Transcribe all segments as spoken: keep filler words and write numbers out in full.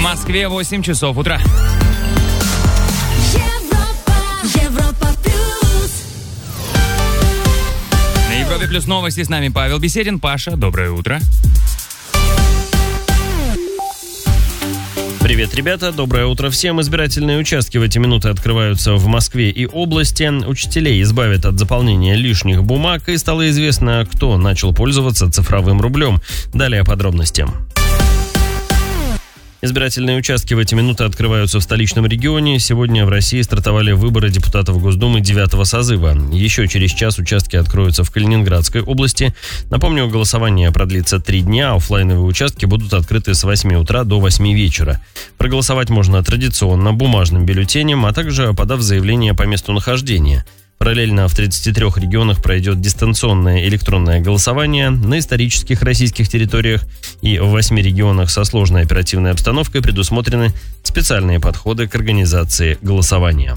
Москве восемь часов утра. Европа, Европа плюс. На Европе плюс новости с нами Павел Беседин. Паша, доброе утро. Привет, ребята, доброе утро всем. Избирательные участки в эти минуты открываются в Москве и области. Учителей избавят от заполнения лишних бумаг, и стало известно, кто начал пользоваться цифровым рублем. Далее подробности. Избирательные участки в эти минуты открываются в столичном регионе. Сегодня в России стартовали выборы депутатов Госдумы девятого созыва. Еще через час участки откроются в Калининградской области. Напомню, голосование продлится три дня, а оффлайновые участки будут открыты с восьми утра до восьми вечера. Проголосовать можно традиционно бумажным бюллетенем, а также подав заявление по месту нахождения. Параллельно в тридцати трёх регионах пройдет дистанционное электронное голосование. На исторических российских территориях и в восьми регионах со сложной оперативной обстановкой предусмотрены специальные подходы к организации голосования.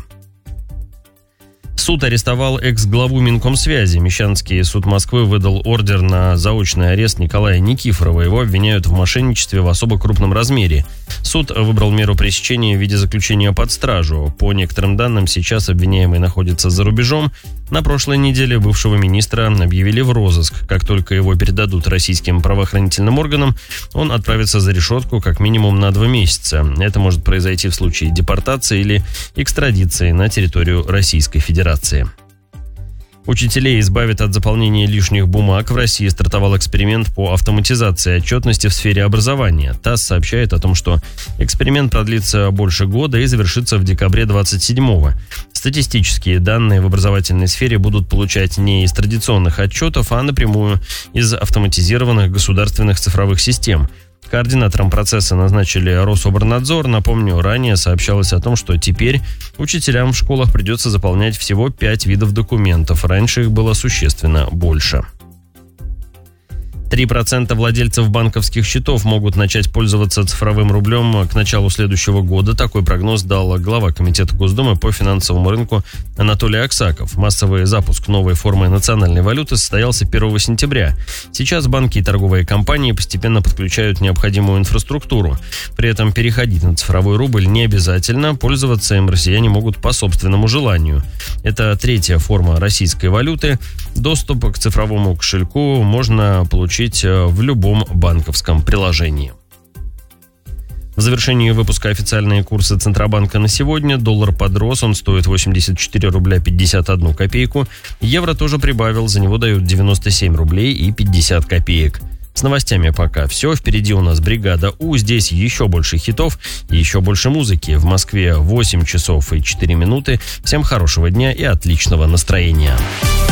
Суд арестовал экс-главу Минкомсвязи. Мещанский суд Москвы выдал ордер на заочный арест Николая Никифорова. Его обвиняют в мошенничестве в особо крупном размере. Суд выбрал меру пресечения в виде заключения под стражу. По некоторым данным, сейчас обвиняемый находится за рубежом. На прошлой неделе бывшего министра объявили в розыск. Как только его передадут российским правоохранительным органам, он отправится за решетку как минимум на два месяца. Это может произойти в случае депортации или экстрадиции на территорию Российской Федерации. Учителей избавят от заполнения лишних бумаг. В России стартовал эксперимент по автоматизации отчетности в сфере образования. ТАСС сообщает о том, что эксперимент продлится больше года и завершится в декабре двадцать седьмого. Статистические данные в образовательной сфере будут получать не из традиционных отчетов, а напрямую из автоматизированных государственных цифровых систем. Координатором процесса назначили Рособорнадзор. Напомню, ранее сообщалось о том, что теперь учителям в школах придется заполнять всего пять видов документов. Раньше их было существенно больше. три процента владельцев банковских счетов могут начать пользоваться цифровым рублем к началу следующего года. Такой прогноз дал глава Комитета Госдумы по финансовому рынку Анатолий Аксаков. Массовый запуск новой формы национальной валюты состоялся первого сентября. Сейчас банки и торговые компании постепенно подключают необходимую инфраструктуру. При этом переходить на цифровой рубль не обязательно. Пользоваться им россияне могут по собственному желанию. Это третья форма российской валюты. Доступ к цифровому кошельку можно получить в любом банковском приложении. В завершении выпуска официальные курсы Центробанка на сегодня. Доллар подрос, он стоит восемьдесят четыре рубля пятьдесят одну копейку. Евро тоже прибавил, за него дают девяносто семь рублей и пятьдесят копеек. С новостями пока все. Впереди у нас бригада У. Здесь еще больше хитов и еще больше музыки. В Москве восемь часов и четыре минуты. Всем хорошего дня и отличного настроения.